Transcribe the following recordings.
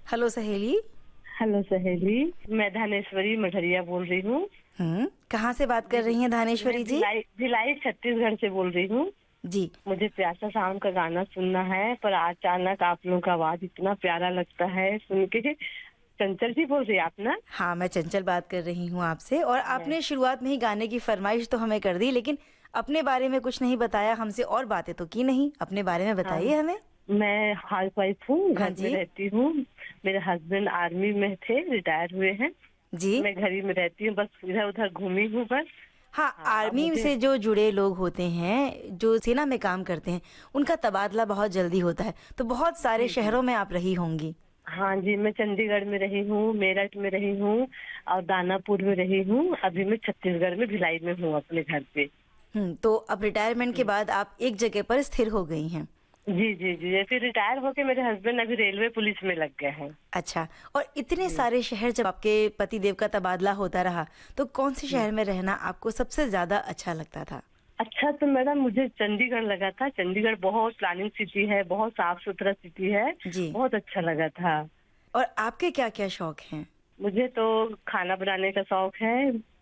Hello सहेली। Hello सहेली, मैं धानेश्वरी मठरिया बोल रही हूँ। कहाँ से बात कर रही हैं धानेश्वरी जी? भिलाई छत्तीसगढ़ से बोल रही हूँ जी। मुझे प्यासा शाम का गाना सुनना है, पर अचानक आप लोगों का आवाज इतना प्यारा लगता है सुन के। चंचल जी बोल रही है आप ना? हाँ, मैं चंचल बात कर रही हूँ आपसे। और आपने शुरुआत में ही गाने की फरमाइश तो हमें कर दी, लेकिन अपने बारे में कुछ नहीं बताया हमसे, और बातें तो की नहीं। अपने बारे में बताइए हमें। मैं हाउस वाइफ हूँ, हाँ घर में जी। रहती हूँ। मेरे हस्बैंड आर्मी में थे, रिटायर हुए हैं। जी। मैं घर ही में रहती हूँ, बस इधर उधर घूमी हूँ बस। हाँ, अब आर्मी मुझे से जो जुड़े लोग होते हैं, जो सेना में काम करते हैं, उनका तबादला बहुत जल्दी होता है, तो बहुत सारे जी जी शहरों में आप रही होंगी। हाँ जी, मैं चंडीगढ़ में रही हूँ, मेरठ में रही हूँ और दानापुर में रही हूँ। अभी मैं छत्तीसगढ़ में भिलाई में हूँ अपने घर पे। तो अब रिटायरमेंट के जी बाद आप एक जगह पर स्थिर हो गई हैं। जी जी जी ये फिर रिटायर होके मेरे हस्बैंड अभी रेलवे पुलिस में लग गए हैं। अच्छा। और इतने जी सारे शहर जब आपके पति देव का तबादला होता रहा, तो कौन से जी शहर में रहना आपको सबसे ज्यादा अच्छा लगता था? अच्छा, तो मैडम मुझे चंडीगढ़ लगा था। चंडीगढ़ बहुत प्लानिंग सिटी है, बहुत साफ सुथरा सिटी है, जी। बहुत अच्छा लगा था। और आपके क्या क्या शौक हैं? मुझे तो खाना बनाने का शौक है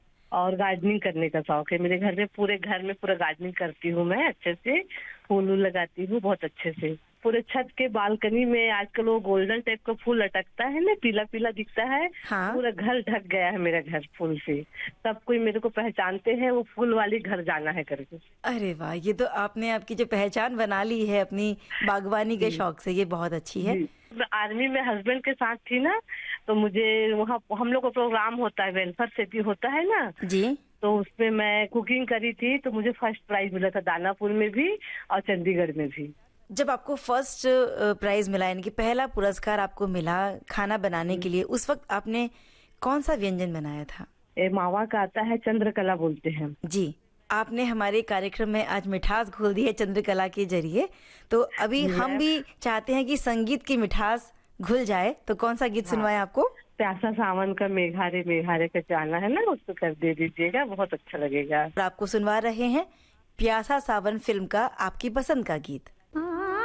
और गार्डनिंग करने का शौक है। मेरे घर में पूरा गार्डनिंग करती हूँ मैं अच्छे से। फूल वूल लगाती हूँ बहुत अच्छे से। पूरे छत के बालकनी में आजकल वो गोल्डन टाइप का फूल लटकता है ना, पीला पीला दिखता है। हाँ। पूरा घर ढक गया है मेरा घर फूल से। सब कोई मेरे को पहचानते हैं, वो फूल वाली घर जाना है करके। अरे वाह, ये तो आपने आपकी जो पहचान बना ली है अपनी बागवानी के जी शौक से, ये बहुत अच्छी है। जी मैं आर्मी में हस्बैंड के साथ थी ना, तो मुझे वहाँ हम लोग का प्रोग्राम होता है, वेलफेयर सिटी होता है ना, जी। तो उसमें मैं कुकिंग करी थी, तो मुझे फर्स्ट प्राइज मिला था दानापुर में भी और चंडीगढ़ में भी। जब आपको फर्स्ट प्राइज मिला, यानी कि पहला पुरस्कार आपको मिला खाना बनाने के लिए, उस वक्त आपने कौन सा व्यंजन बनाया था? ये मावा का आता है, चंद्रकला बोलते हैं। जी। आपने हमारे कार्यक्रम में आज मिठास घोल दी है चंद्रकला के जरिए, तो अभी हम मैं भी चाहते हैं कि संगीत की मिठास घुल जाए, तो कौन सा गीत हाँ, सुनवाएं आपको? प्यासा सावन का मेघारे का जाना है ना, उसको कर दे दीजिएगा, बहुत अच्छा लगेगा। और आपको सुनवा रहे हैं प्यासा सावन फिल्म का आपकी पसंद का गीत।